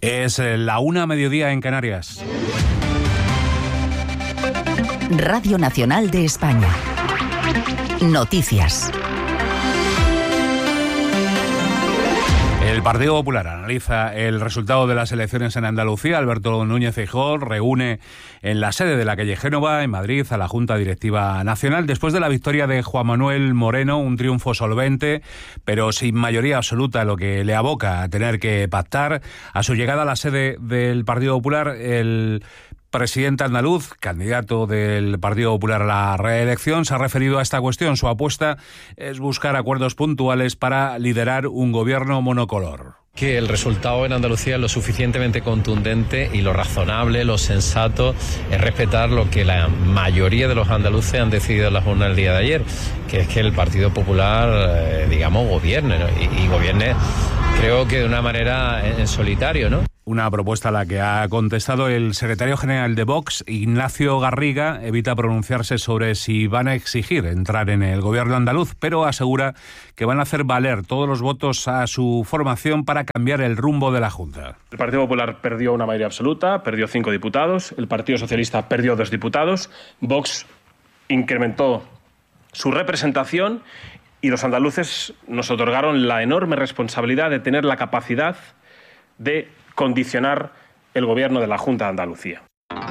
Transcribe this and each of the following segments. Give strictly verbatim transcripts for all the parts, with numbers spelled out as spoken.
Es la una, mediodía en Canarias. Radio Nacional de España. Noticias. El Partido Popular analiza el resultado de las elecciones en Andalucía. Alberto Núñez Feijóo reúne en la sede de la calle Génova, en Madrid, a la Junta Directiva Nacional. Después de la victoria de Juan Manuel Moreno, un triunfo solvente, pero sin mayoría absoluta, lo que le aboca a tener que pactar. A su llegada a la sede del Partido Popular, el presidente andaluz, candidato del Partido Popular a la reelección, se ha referido a esta cuestión. Su apuesta es buscar acuerdos puntuales para liderar un gobierno monocolor. Que el resultado en Andalucía es lo suficientemente contundente y lo razonable, lo sensato es respetar lo que la mayoría de los andaluces han decidido en las urnas el día de ayer, que es que el Partido Popular, eh, digamos, gobierne, ¿no? y, y gobierne, creo que de una manera en, en solitario, ¿no? Una propuesta a la que ha contestado el secretario general de Vox, Ignacio Garriga. Evita pronunciarse sobre si van a exigir entrar en el gobierno andaluz, pero asegura que van a hacer valer todos los votos a su formación para cambiar el rumbo de la Junta. El Partido Popular perdió una mayoría absoluta, perdió cinco diputados, el Partido Socialista perdió dos diputados, Vox incrementó su representación y los andaluces nos otorgaron la enorme responsabilidad de tener la capacidad de condicionar el gobierno de la Junta de Andalucía.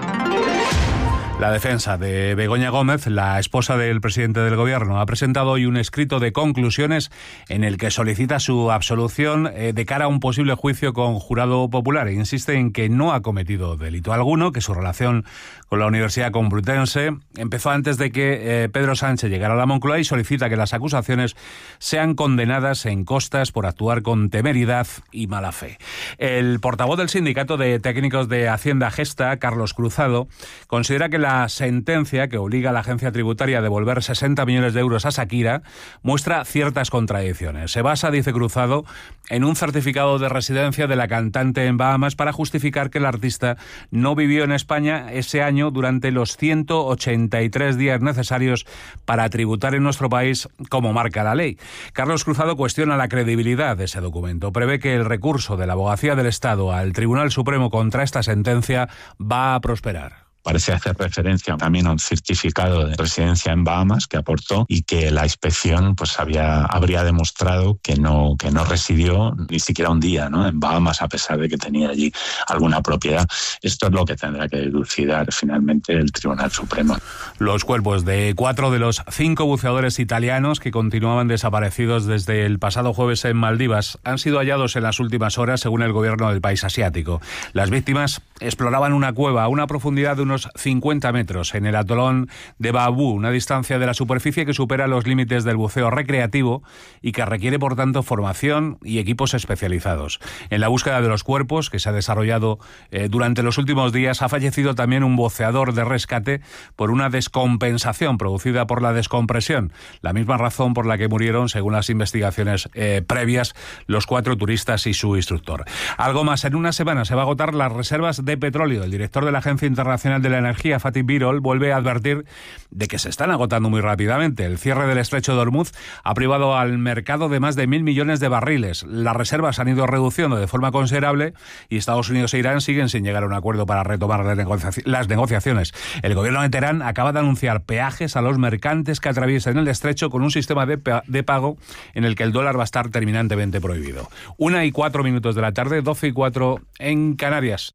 La defensa de Begoña Gómez, la esposa del presidente del gobierno, ha presentado hoy un escrito de conclusiones en el que solicita su absolución eh, de cara a un posible juicio con jurado popular. E insiste en que no ha cometido delito alguno, que su relación con la Universidad Complutense empezó antes de que eh, Pedro Sánchez llegara a la Moncloa, y solicita que las acusaciones sean condenadas en costas por actuar con temeridad y mala fe. El portavoz del Sindicato de Técnicos de Hacienda Gesta, Carlos Cruzado, considera que la La sentencia que obliga a la agencia tributaria a devolver sesenta millones de euros a Shakira muestra ciertas contradicciones. Se basa, dice Cruzado, en un certificado de residencia de la cantante en Bahamas para justificar que el artista no vivió en España ese año durante los ciento ochenta y tres días necesarios para tributar en nuestro país, como marca la ley. Carlos Cruzado cuestiona la credibilidad de ese documento. Prevé que el recurso de la Abogacía del Estado al Tribunal Supremo contra esta sentencia va a prosperar. Parece hacer referencia también a un certificado de residencia en Bahamas que aportó y que la inspección pues había, habría demostrado que no, que no residió ni siquiera un día, ¿no?, en Bahamas, a pesar de que tenía allí alguna propiedad. Esto es lo que tendrá que dilucidar finalmente el Tribunal Supremo. Los cuerpos de cuatro de los cinco buceadores italianos que continuaban desaparecidos desde el pasado jueves en Maldivas han sido hallados en las últimas horas, según el gobierno del país asiático. Las víctimas exploraban una cueva a una profundidad de un unos cincuenta metros en el atolón de Baabú, una distancia de la superficie que supera los límites del buceo recreativo y que requiere, por tanto, formación y equipos especializados. En la búsqueda de los cuerpos, que se ha desarrollado eh, durante los últimos días, ha fallecido también un buceador de rescate por una descompensación producida por la descompresión, la misma razón por la que murieron, según las investigaciones eh, previas, los cuatro turistas y su instructor. Algo más, en una semana se va a agotar las reservas de petróleo. El director de la Agencia Internacional de la Energía, Fatih Birol, vuelve a advertir de que se están agotando muy rápidamente. El cierre del estrecho de Hormuz ha privado al mercado de más de mil millones de barriles. Las reservas han ido reduciendo de forma considerable y Estados Unidos e Irán siguen sin llegar a un acuerdo para retomar las, negocia- las negociaciones. El gobierno de Teherán acaba de anunciar peajes a los mercantes que atraviesen el estrecho con un sistema de, pa- de pago en el que el dólar va a estar terminantemente prohibido. Una y cuatro minutos de la tarde, doce y cuatro en Canarias.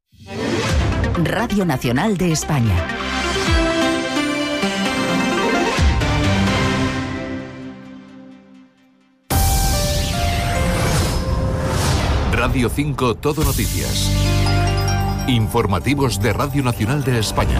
Radio Nacional de España. Radio cinco Todo Noticias. Informativos de Radio Nacional de España.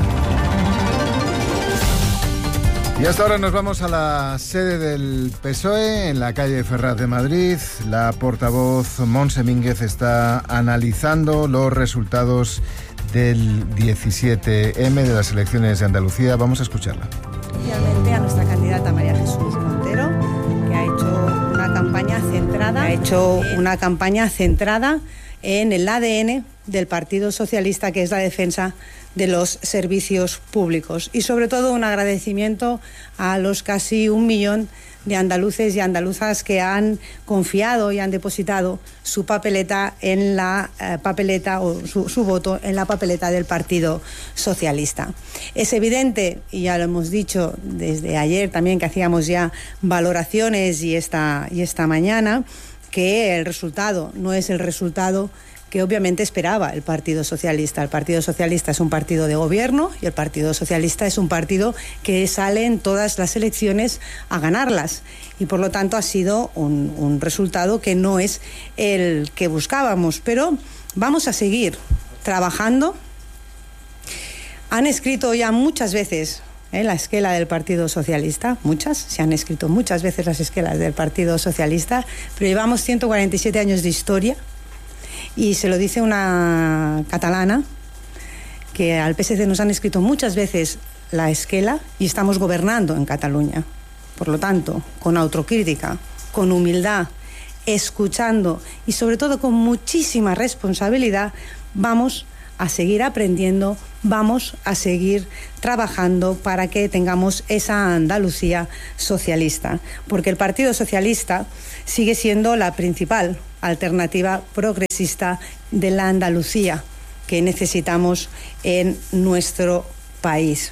Y hasta ahora nos vamos a la sede del P S O E, en la calle Ferraz de Madrid. La portavoz Montse Mínguez está analizando los resultados del diecisiete eme de las elecciones de Andalucía. Vamos a escucharla. Especialmente a nuestra candidata María Jesús Montero, que ha hecho una campaña centrada, ha hecho una campaña centrada en el A D N del Partido Socialista, que es la defensa de los servicios públicos, y sobre todo un agradecimiento a los casi un millón de andaluces y andaluzas que han confiado y han depositado su papeleta en la eh, papeleta o su, su voto en la papeleta del Partido Socialista. Es evidente, y ya lo hemos dicho desde ayer también, que hacíamos ya valoraciones y esta, y esta mañana, que el resultado no es el resultado que obviamente esperaba el Partido Socialista. El Partido Socialista es un partido de gobierno y el Partido Socialista es un partido que sale en todas las elecciones a ganarlas, y por lo tanto ha sido un, un resultado que no es el que buscábamos, pero vamos a seguir trabajando. Han escrito ya muchas veces ¿eh? la esquela del Partido Socialista, muchas, se han escrito muchas veces las esquelas del Partido Socialista, pero llevamos ciento cuarenta y siete años de historia. Y se lo dice una catalana, que al P S C nos han escrito muchas veces la esquela y estamos gobernando en Cataluña. Por lo tanto, con autocrítica, con humildad, escuchando y sobre todo con muchísima responsabilidad, vamos a seguir aprendiendo, vamos a seguir trabajando para que tengamos esa Andalucía socialista, porque el Partido Socialista sigue siendo la principal alternativa progresista de la Andalucía que necesitamos en nuestro país.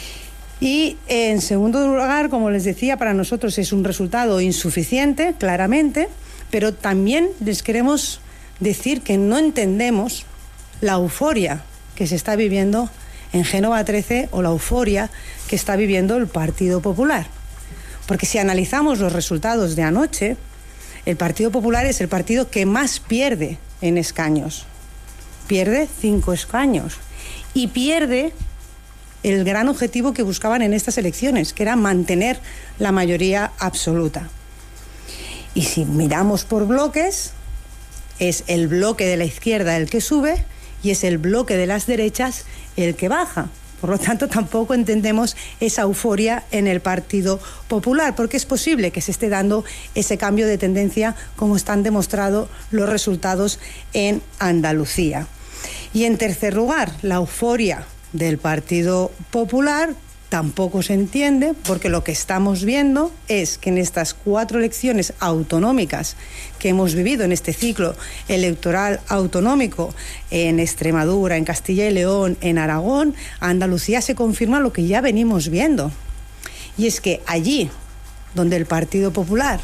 Y en segundo lugar, como les decía, para nosotros es un resultado insuficiente, claramente, pero también les queremos decir que no entendemos la euforia que se está viviendo en Génova trece o la euforia que está viviendo el Partido Popular. Porque si analizamos los resultados de anoche, el Partido Popular es el partido que más pierde en escaños. Pierde cinco escaños. Y pierde el gran objetivo que buscaban en estas elecciones, que era mantener la mayoría absoluta. Y si miramos por bloques, es el bloque de la izquierda el que sube y es el bloque de las derechas el que baja. Por lo tanto, tampoco entendemos esa euforia en el Partido Popular, porque es posible que se esté dando ese cambio de tendencia, como están demostrados los resultados en Andalucía. Y en tercer lugar, la euforia del Partido Popular tampoco se entiende, porque lo que estamos viendo es que en estas cuatro elecciones autonómicas que hemos vivido en este ciclo electoral autonómico, en Extremadura, en Castilla y León, en Aragón, Andalucía se confirma lo que ya venimos viendo. Y es que allí donde el Partido Popular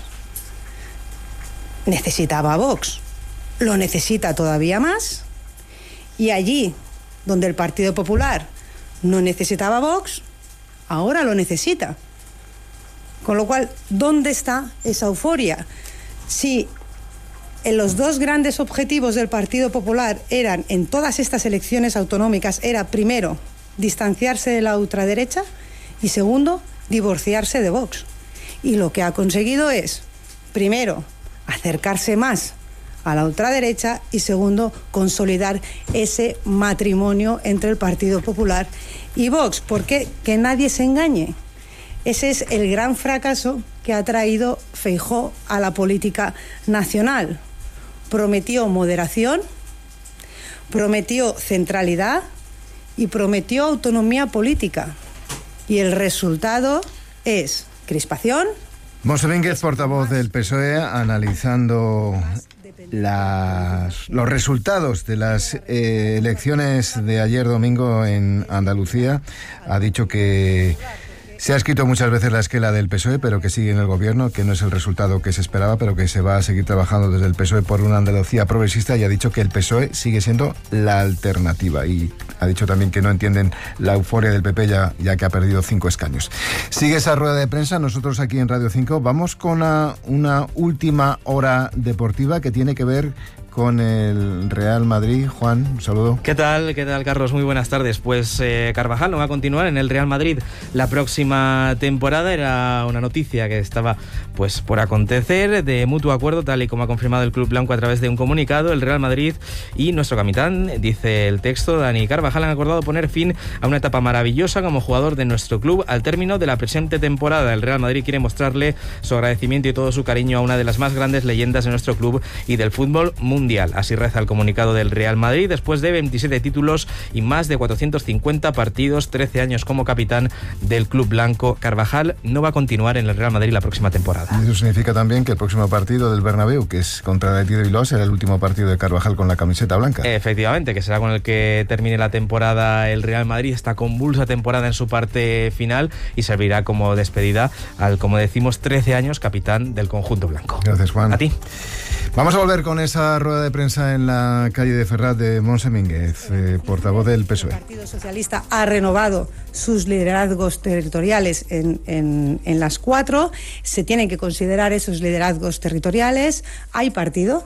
necesitaba a Vox, lo necesita todavía más, y allí donde el Partido Popular no necesitaba a Vox, ahora lo necesita. Con lo cual, ¿dónde está esa euforia? Si en los dos grandes objetivos del Partido Popular eran, en todas estas elecciones autonómicas, era primero, distanciarse de la ultraderecha y segundo, divorciarse de Vox. Y lo que ha conseguido es, primero, acercarse más a la ultraderecha y segundo, consolidar ese matrimonio entre el Partido Popular y Vox. ¿Por qué? Que nadie se engañe. Ese es el gran fracaso que ha traído Feijóo a la política nacional. Prometió moderación, prometió centralidad y prometió autonomía política. Y el resultado es crispación. Monse Mínguez, portavoz del P S O E, analizando Las, los resultados de las eh, elecciones de ayer domingo en Andalucía. Ha dicho que se ha escrito muchas veces la esquela del P S O E, pero que sigue en el gobierno, que no es el resultado que se esperaba, pero que se va a seguir trabajando desde el P S O E por una Andalucía progresista, y ha dicho que el P S O E sigue siendo la alternativa. Y ha dicho también que no entienden la euforia del P P ya, ya que ha perdido cinco escaños. Sigue esa rueda de prensa. Nosotros aquí en Radio cinco vamos con una, una última hora deportiva que tiene que ver con el Real Madrid. Juan, un saludo. ¿Qué tal? ¿Qué tal, Carlos? Muy buenas tardes. Pues eh, Carvajal no va a continuar en el Real Madrid la próxima temporada. Era una noticia que estaba pues por acontecer de mutuo acuerdo, tal y como ha confirmado el Club Blanco a través de un comunicado. El Real Madrid y nuestro capitán, dice el texto, Dani Carvajal, han acordado poner fin a una etapa maravillosa como jugador de nuestro club al término de la presente temporada. El Real Madrid quiere mostrarle su agradecimiento y todo su cariño a una de las más grandes leyendas de nuestro club y del fútbol mundial. mundial. Así reza el comunicado del Real Madrid después de veintisiete títulos y más de cuatrocientos cincuenta partidos, trece años como capitán del club blanco. Carvajal no va a continuar en el Real Madrid la próxima temporada. Eso significa también que el próximo partido del Bernabéu, que es contra el Athletic de Bilbao, será el último partido de Carvajal con la camiseta blanca. Efectivamente, que será con el que termine la temporada el Real Madrid, esta convulsa temporada en su parte final, y servirá como despedida al, como decimos, trece años capitán del conjunto blanco. Gracias, Juan. A ti. Vamos a volver con esa rueda de prensa en la calle de Ferraz de Montse Mínguez, eh, portavoz del P S O E. El Partido Socialista ha renovado sus liderazgos territoriales en, en, en las cuatro. Se tienen que considerar esos liderazgos territoriales. Hay partido,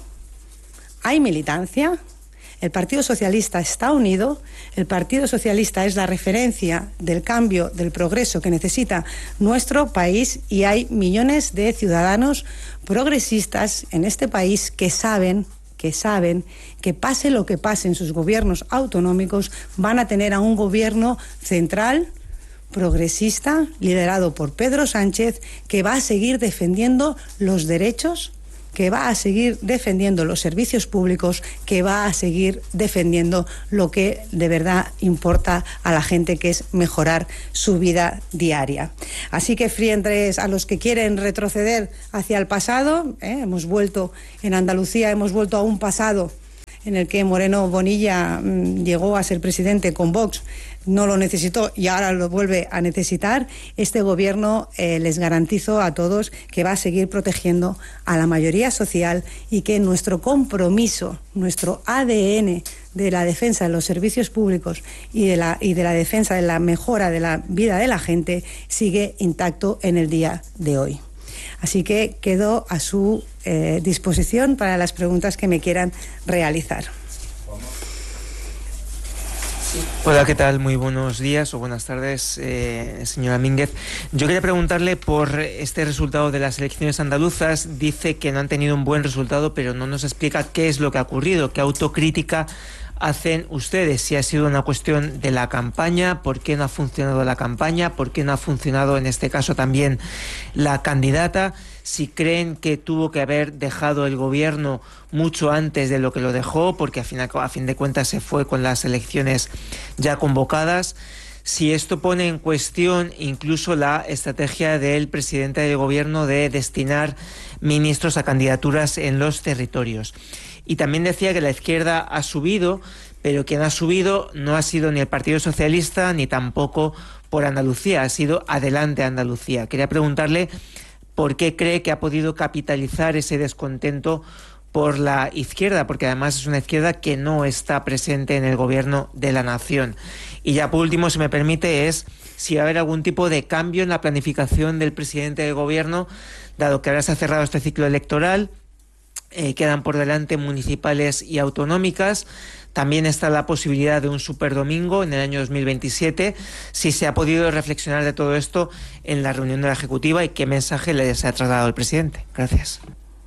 hay militancia. El Partido Socialista está unido. El Partido Socialista es la referencia del cambio, del progreso que necesita nuestro país, y hay millones de ciudadanos progresistas en este país que saben, que saben que pase lo que pase en sus gobiernos autonómicos, van a tener a un gobierno central progresista liderado por Pedro Sánchez, que va a seguir defendiendo los derechos, que va a seguir defendiendo los servicios públicos, que va a seguir defendiendo lo que de verdad importa a la gente, que es mejorar su vida diaria. Así que frente a los que quieren retroceder hacia el pasado, ¿eh? hemos vuelto en Andalucía, hemos vuelto a un pasado en el que Moreno Bonilla mmm, llegó a ser presidente con Vox, no lo necesitó y ahora lo vuelve a necesitar. Este gobierno eh, les garantizo a todos que va a seguir protegiendo a la mayoría social, y que nuestro compromiso, nuestro A D N de la defensa de los servicios públicos y de la, y de la defensa de la mejora de la vida de la gente sigue intacto en el día de hoy. Así que quedo a su eh, disposición para las preguntas que me quieran realizar. Hola, ¿qué tal? Muy buenos días o buenas tardes, eh, señora Mínguez. Yo quería preguntarle por este resultado de las elecciones andaluzas. Dice que no han tenido un buen resultado, pero no nos explica qué es lo que ha ocurrido, qué autocrítica hacen ustedes, si ha sido una cuestión de la campaña, por qué no ha funcionado la campaña, por qué no ha funcionado en este caso también la candidata, si creen que tuvo que haber dejado el gobierno mucho antes de lo que lo dejó, porque a fin, a fin de cuentas se fue con las elecciones ya convocadas, si esto pone en cuestión incluso la estrategia del presidente del gobierno de destinar ministros a candidaturas en los territorios. Y también decía que la izquierda ha subido, pero quien ha subido no ha sido ni el Partido Socialista ni tampoco por Andalucía, ha sido Adelante Andalucía. Quería preguntarle por qué cree que ha podido capitalizar ese descontento por la izquierda, porque además es una izquierda que no está presente en el gobierno de la nación. Y ya por último, si me permite, es si va a haber algún tipo de cambio en la planificación del presidente del gobierno, dado que ahora se ha cerrado este ciclo electoral. Eh, quedan por delante municipales y autonómicas. También está la posibilidad de un superdomingo en el año dos mil veintisiete. Si se ha podido reflexionar de todo esto en la reunión de la Ejecutiva y qué mensaje les ha trasladado el presidente. Gracias.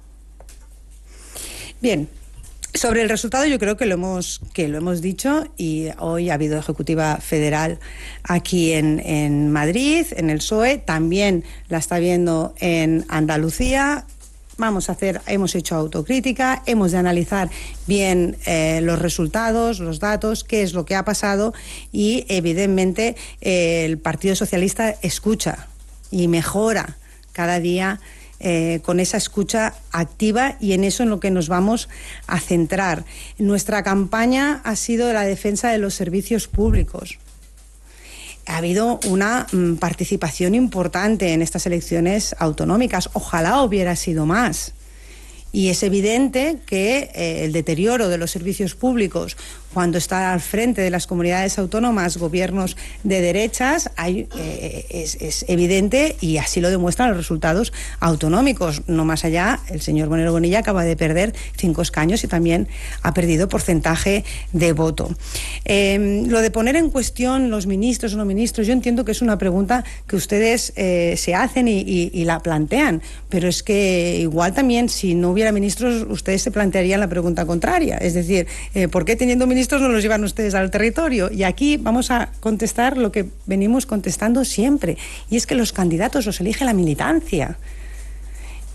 Bien. Sobre el resultado yo creo que lo hemos que lo hemos dicho, y hoy ha habido Ejecutiva Federal aquí en, en Madrid, en el P S O E, también la está viendo en Andalucía. Vamos a hacer, hemos hecho autocrítica, hemos de analizar bien eh, los resultados, los datos, qué es lo que ha pasado, y evidentemente eh, el Partido Socialista escucha y mejora cada día eh, con esa escucha activa, y en eso en lo que nos vamos a centrar. Nuestra campaña ha sido la defensa de los servicios públicos. Ha habido una mm, participación importante en estas elecciones autonómicas. Ojalá hubiera sido más. Y es evidente que eh, el deterioro de los servicios públicos, cuando está al frente de las comunidades autónomas gobiernos de derechas, hay, eh, es, es evidente, y así lo demuestran los resultados autonómicos. No más allá, el señor Moreno Bonilla acaba de perder cinco escaños y también ha perdido porcentaje de voto. Eh, lo de poner en cuestión los ministros o no ministros, yo entiendo que es una pregunta que ustedes eh, se hacen y, y, y la plantean, pero es que igual también, si no hubiera ministros, ustedes se plantearían la pregunta contraria, es decir, eh, ¿por qué teniendo ministros no los llevan ustedes al territorio? Y aquí vamos a contestar lo que venimos contestando siempre, y es que los candidatos los elige la militancia.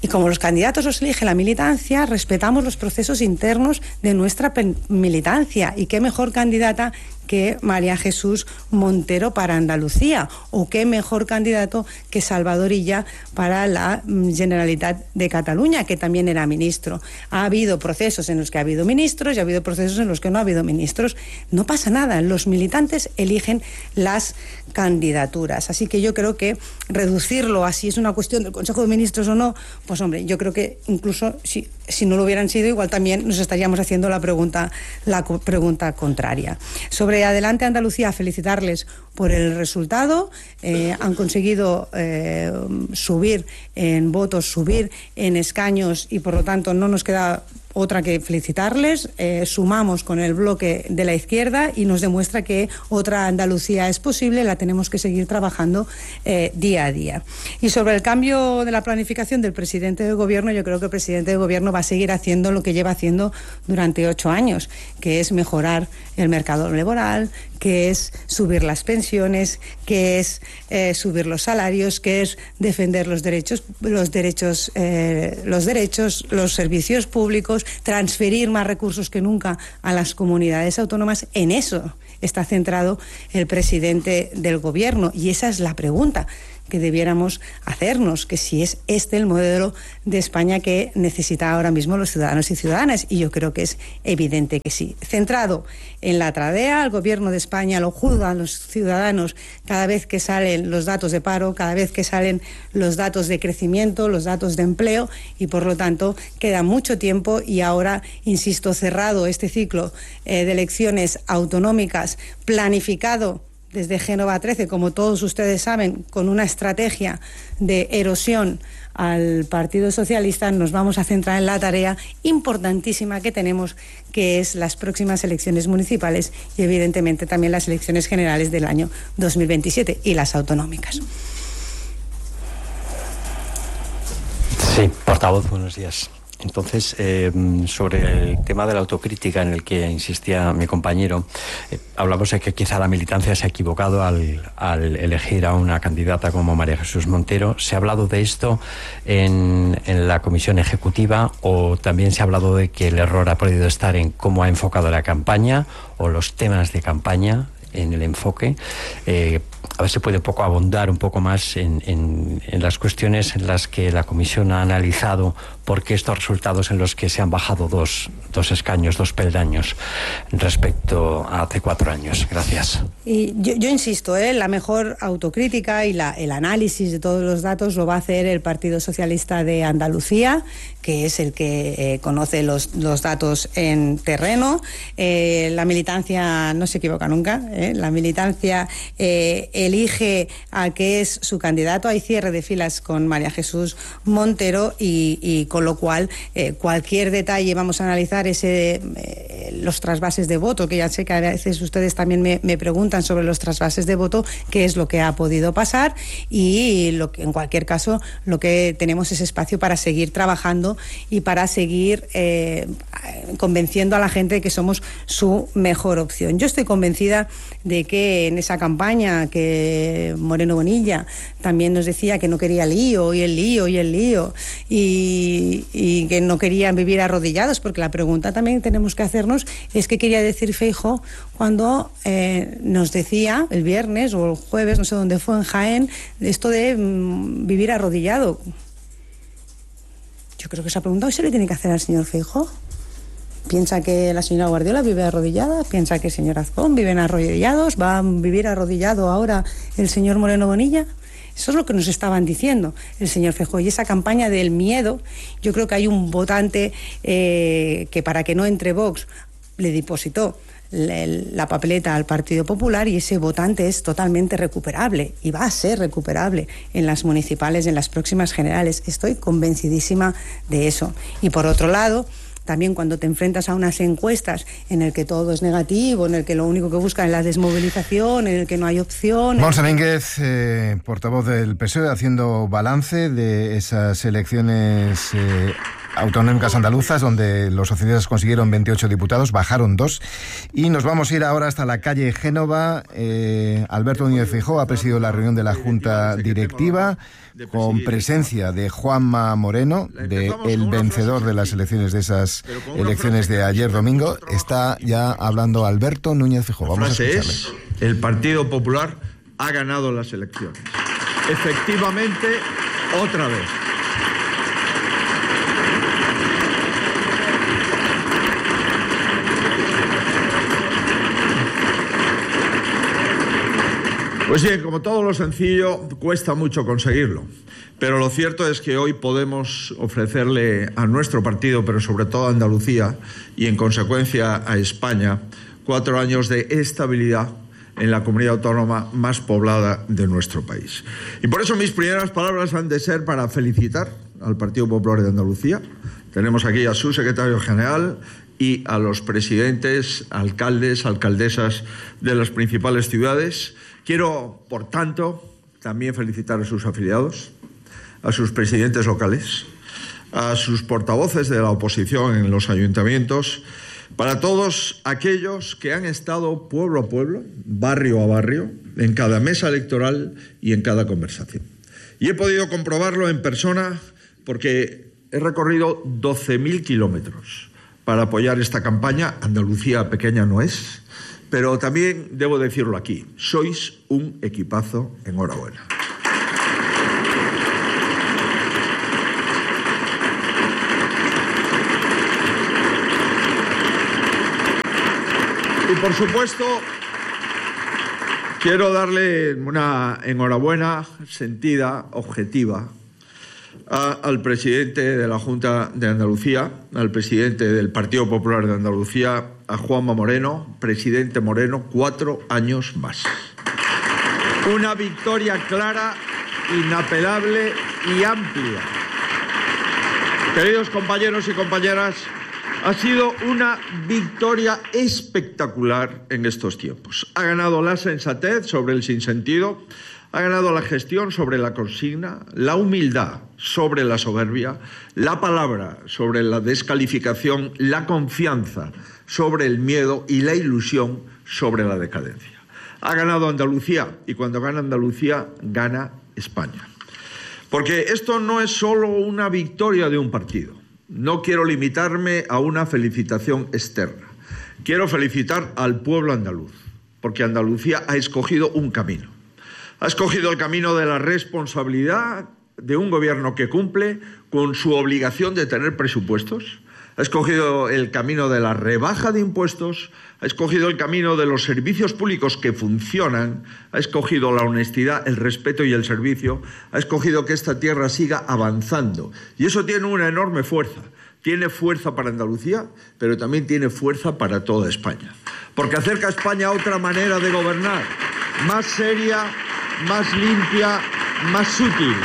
Y como los candidatos los elige la militancia, respetamos los procesos internos de nuestra militancia. Y qué mejor candidata que María Jesús Montero para Andalucía, o qué mejor candidato que Salvador Illa para la Generalitat de Cataluña, que también era ministro. Ha habido procesos en los que ha habido ministros y ha habido procesos en los que no ha habido ministros. No pasa nada, los militantes eligen las candidaturas. Así que yo creo que reducirlo a si es una cuestión del Consejo de Ministros o no, pues hombre, yo creo que incluso si, si no lo hubieran sido, igual también nos estaríamos haciendo la pregunta, la pregunta contraria. Sobre Adelante Andalucía, felicitarles por el resultado. Eh, han conseguido eh, subir en votos, subir en escaños, y por lo tanto no nos queda otra que felicitarles. Eh, sumamos con el bloque de la izquierda y nos demuestra que otra Andalucía es posible. La tenemos que seguir trabajando eh, día a día. Y sobre el cambio de la planificación del presidente del gobierno, yo creo que el presidente del gobierno va a seguir haciendo lo que lleva haciendo durante ocho años, que es mejorar el mercado laboral, que es subir las pensiones, que es eh, subir los salarios, que es defender los derechos, los derechos, eh, los derechos, los servicios públicos, transferir más recursos que nunca a las comunidades autónomas. En eso está centrado el presidente del gobierno, y esa es la pregunta que debiéramos hacernos, que si es este el modelo de España que necesitan ahora mismo los ciudadanos y ciudadanas, y yo creo que es evidente que sí. Centrado en la tradea, el gobierno de España lo juzgan los ciudadanos cada vez que salen los datos de paro, cada vez que salen los datos de crecimiento, los datos de empleo, y por lo tanto queda mucho tiempo. Y ahora, insisto, cerrado este ciclo eh, de elecciones autonómicas, planificado desde Génova trece, como todos ustedes saben, con una estrategia de erosión al Partido Socialista, nos vamos a centrar en la tarea importantísima que tenemos, que es las próximas elecciones municipales y evidentemente también las elecciones generales del año dos mil veintisiete y las autonómicas. Sí, portavoz, buenos días. Entonces, eh, sobre el tema de la autocrítica en el que insistía mi compañero, eh, hablamos de que quizá la militancia se ha equivocado al, al elegir a una candidata como María Jesús Montero. ¿Se ha hablado de esto en, en la comisión ejecutiva, o también se ha hablado de que el error ha podido estar en cómo ha enfocado la campaña o los temas de campaña en el enfoque? Eh, a ver si puede un poco abundar un poco más en, en, en las cuestiones en las que la comisión ha analizado por qué estos resultados en los que se han bajado dos, dos escaños, dos peldaños respecto a hace cuatro años. Gracias. Y yo, yo insisto, ¿eh? la mejor autocrítica y la, el análisis de todos los datos lo va a hacer el Partido Socialista de Andalucía, que es el que eh, conoce los, los datos en terreno. Eh, la militancia no se equivoca nunca, ¿eh? La militancia eh, elige al que es su candidato. Hay cierre de filas con María Jesús Montero y, y con lo cual eh, cualquier detalle vamos a analizar ese eh, los trasvases de voto, que ya sé que a veces ustedes también me, me preguntan sobre los trasvases de voto, qué es lo que ha podido pasar, y lo que, en cualquier caso lo que tenemos es espacio para seguir trabajando y para seguir eh, convenciendo a la gente de que somos su mejor opción. Yo estoy convencida de que en esa campaña que Moreno Bonilla también nos decía que no quería lío y el lío y el lío y, y que no querían vivir arrodillados, porque la pregunta también tenemos que hacernos es qué quería decir Feijóo cuando eh, nos decía el viernes o el jueves, no sé dónde fue, en Jaén, esto de mm, vivir arrodillado. Yo creo que esa pregunta hoy se le tiene que hacer al señor Feijóo. ¿Piensa que la señora Guardiola vive arrodillada? ¿Piensa que el señor Azcón viven arrodillados? ¿Va a vivir arrodillado ahora el señor Moreno Bonilla? Eso es lo que nos estaban diciendo el señor Feijóo. Y esa campaña del miedo, yo creo que hay un votante eh, que para que no entre Vox le depositó la, la papeleta al Partido Popular, y ese votante es totalmente recuperable y va a ser recuperable en las municipales, en las próximas generales. Estoy convencidísima de eso. Y por otro lado, también cuando te enfrentas a unas encuestas en el que todo es negativo, en el que lo único que buscan es la desmovilización, en el que no hay opción... Montse Mínguez, eh, portavoz del P S O E, haciendo balance de esas elecciones eh, autonómicas andaluzas, donde los socialistas consiguieron veintiocho diputados, bajaron dos. Y nos vamos a ir ahora hasta la calle Génova. Eh, Alberto Núñez Feijóo ha presidido la reunión de la Junta Directiva, con presencia de Juanma Moreno, de el vencedor de las elecciones de esas elecciones de ayer domingo. Está ya hablando Alberto Núñez Feijóo. Vamos a escucharle. Es, el Partido Popular ha ganado las elecciones. Efectivamente, otra vez. Pues bien, como todo lo sencillo, cuesta mucho conseguirlo. Pero lo cierto es que hoy podemos ofrecerle a nuestro partido, pero sobre todo a Andalucía y en consecuencia a España, cuatro años de estabilidad en la comunidad autónoma más poblada de nuestro país. Y por eso mis primeras palabras han de ser para felicitar al Partido Popular de Andalucía. Tenemos aquí a su secretario general y a los presidentes, alcaldes, alcaldesas de las principales ciudades. Quiero, por tanto, también felicitar a sus afiliados, a sus presidentes locales, a sus portavoces de la oposición en los ayuntamientos, para todos aquellos que han estado pueblo a pueblo, barrio a barrio, en cada mesa electoral y en cada conversación. Y he podido comprobarlo en persona porque he recorrido doce mil kilómetros para apoyar esta campaña. Andalucía pequeña no es. Pero también debo decirlo aquí, sois un equipazo, enhorabuena. Y por supuesto, quiero darle una enhorabuena sentida, objetiva, a, al presidente de la Junta de Andalucía, al presidente del Partido Popular de Andalucía, a Juanma Moreno. Presidente Moreno, cuatro años más. Una victoria clara, inapelable y amplia. Queridos compañeros y compañeras, ha sido una victoria espectacular en estos tiempos. Ha ganado la sensatez sobre el sinsentido, ha ganado la gestión sobre la consigna, la humildad sobre la soberbia, la palabra sobre la descalificación, la confianza sobre el miedo y la ilusión sobre la decadencia. Ha ganado Andalucía, y cuando gana Andalucía, gana España. Porque esto no es solo una victoria de un partido. No quiero limitarme a una felicitación externa. Quiero felicitar al pueblo andaluz, porque Andalucía ha escogido un camino. Ha escogido el camino de la responsabilidad de un gobierno que cumple con su obligación de tener presupuestos. Ha escogido el camino de la rebaja de impuestos, ha escogido el camino de los servicios públicos que funcionan, ha escogido la honestidad, el respeto y el servicio, ha escogido que esta tierra siga avanzando. Y eso tiene una enorme fuerza. Tiene fuerza para Andalucía, pero también tiene fuerza para toda España. Porque acerca a España a otra manera de gobernar, más seria, más limpia, más sutil.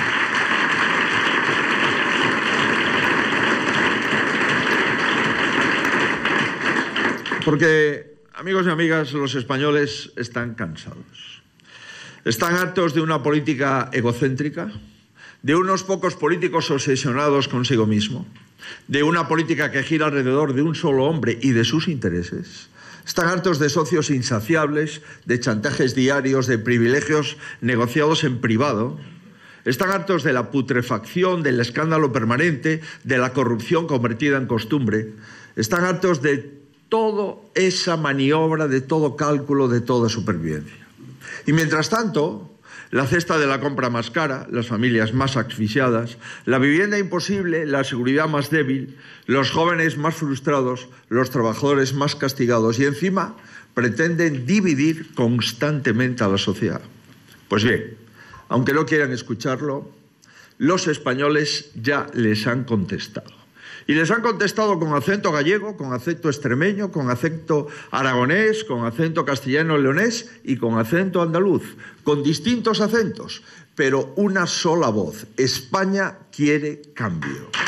Porque, amigos y amigas, los españoles están cansados. Están hartos de una política egocéntrica, de unos pocos políticos obsesionados consigo mismo, de una política que gira alrededor de un solo hombre y de sus intereses. Están hartos de socios insaciables, de chantajes diarios, de privilegios negociados en privado. Están hartos de la putrefacción, del escándalo permanente, de la corrupción convertida en costumbre. Están hartos de toda esa maniobra, de todo cálculo, de toda supervivencia. Y mientras tanto, la cesta de la compra más cara, las familias más asfixiadas, la vivienda imposible, la seguridad más débil, los jóvenes más frustrados, los trabajadores más castigados y encima pretenden dividir constantemente a la sociedad. Pues bien, aunque no quieran escucharlo, los españoles ya les han contestado. Y les han contestado con acento gallego, con acento extremeño, con acento aragonés, con acento castellano-leonés y con acento andaluz, con distintos acentos, pero una sola voz. España quiere cambio.